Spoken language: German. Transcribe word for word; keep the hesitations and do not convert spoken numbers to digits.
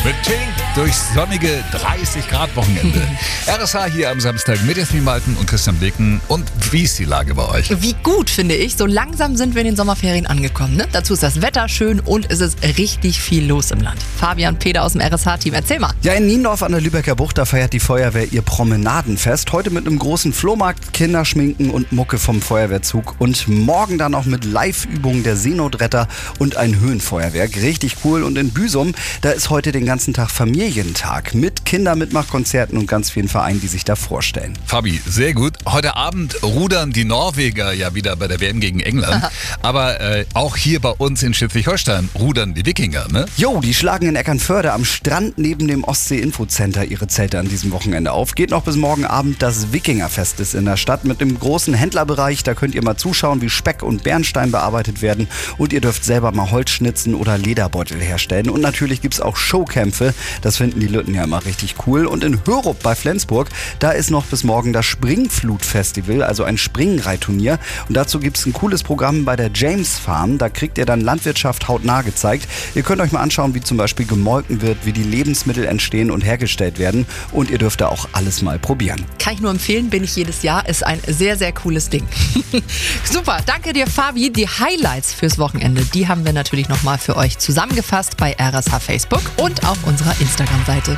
Mit Tink durchs sonnige dreißig Grad Wochenende. R S H hier am Samstag mit Jasmin Walten und Christian Blicken. Und wie ist die Lage bei euch? Wie gut, finde ich. So langsam sind wir in den Sommerferien angekommen. Ne? Dazu ist das Wetter schön und es ist richtig viel los im Land. Fabian Peter aus dem R S H-Team, erzähl mal. Ja, in Niendorf an der Lübecker Bucht, da feiert die Feuerwehr ihr Promenadenfest. Heute mit einem großen Flohmarkt, Kinderschminken und Mucke vom Feuerwehrzug. Und morgen dann auch mit Live-Übungen der Seenotretter und ein Höhenfeuerwerk. Richtig cool. Und in Büsum, da ist heute den ganzen Tag Familientag mit Kindermitmachkonzerten und ganz vielen Vereinen, die sich da vorstellen. Fabi, sehr gut. Heute Abend rudern die Norweger ja wieder bei der W M gegen England. Aha. Aber äh, auch hier bei uns in Schleswig-Holstein rudern die Wikinger, ne? Jo, die schlagen in Eckernförde am Strand neben dem Ostsee-Infocenter ihre Zelte an diesem Wochenende auf. Geht noch bis morgen Abend das Wikingerfest ist in der Stadt mit einem großen Händlerbereich. Da könnt ihr mal zuschauen, wie Speck und Bernstein bearbeitet werden. Und ihr dürft selber mal Holz schnitzen oder Lederbeutel herstellen. Und natürlich gibt es auch Showkämpfe. Das finden die Lütten ja immer richtig cool. Und in Hörup bei Flensburg, da ist noch bis morgen das Springflut-Festival, also ein Springreitturnier. Und dazu gibt es ein cooles Programm bei der James Farm. Da kriegt ihr dann Landwirtschaft hautnah gezeigt. Ihr könnt euch mal anschauen, wie zum Beispiel gemolken wird, wie die Lebensmittel entstehen und hergestellt werden. Und ihr dürft da auch alles mal probieren. Kann ich nur empfehlen, bin ich jedes Jahr. Ist ein sehr, sehr cooles Ding. Super, danke dir, Fabi. Die Highlights fürs Wochenende, die haben wir natürlich nochmal für euch zusammengefasst bei R S H Facebook und auf unserer Instagram-Seite.